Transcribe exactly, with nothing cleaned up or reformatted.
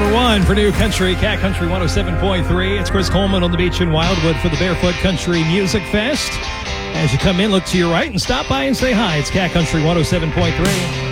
number one for New Country, Cat Country one oh seven point three. It's Chris Coleman on the beach in Wildwood for the Barefoot Country Music Fest. As you come in, look to your right and stop by and say hi. It's Cat Country one oh seven point three.